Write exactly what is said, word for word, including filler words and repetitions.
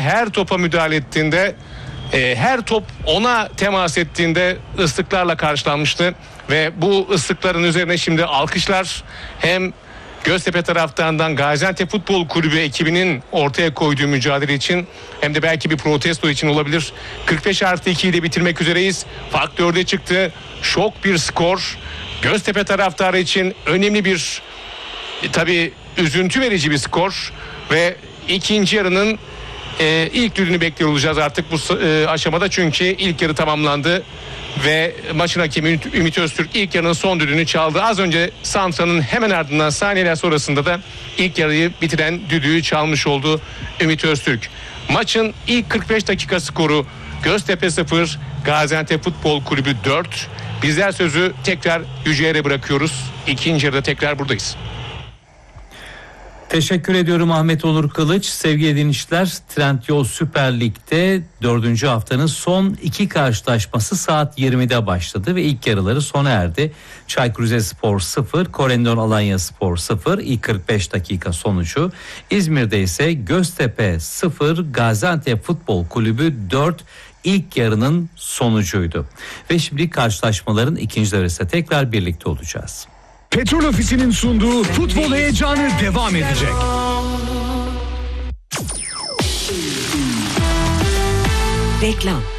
her topa müdahale ettiğinde, e, her top ona temas ettiğinde ıslıklarla karşılanmıştı. Ve bu ıslıkların üzerine şimdi alkışlar hem Göztepe taraftarından Gaziantep Futbol Kulübü ekibinin ortaya koyduğu mücadele için hem de belki bir protesto için olabilir. kırk beş artı iki ile bitirmek üzereyiz. Fark dörde çıktı. Şok bir skor. Göztepe taraftarı için önemli bir, e, tabii üzüntü verici bir skor. Ve ikinci yarının e, ilk düdüğünü bekliyor olacağız artık bu e, aşamada. Çünkü ilk yarı tamamlandı. Ve maçın hakemi Ümit Öztürk ilk yarının son düdüğünü çaldı. Az önce Samsun'un hemen ardından saniyeler sonrasında da ilk yarıyı bitiren düdüğü çalmış oldu Ümit Öztürk. Maçın ilk kırk beş dakika skoru Göztepe sıfır, Gaziantep Futbol Kulübü dört. Bizler sözü tekrar Yüce'ye bırakıyoruz. İkinci yarıda tekrar buradayız. Teşekkür ediyorum Ahmet Onur Kılıç. Sevgili dinleyiciler, Trendyol Süper Lig'de dördüncü haftanın son iki karşılaşması saat yirmide başladı ve ilk yarıları sona erdi. Çaykur Rizespor sıfır, Korendon Alanyaspor sıfır, ilk kırk beş dakika sonucu. İzmir'de ise Göztepe sıfır, Gaziantep Futbol Kulübü dört, ilk yarının sonucuydu. Ve şimdi karşılaşmaların ikinci arasında tekrar birlikte olacağız. Petrol Ofisi'nin sunduğu futbol heyecanı devam edecek. Reklam.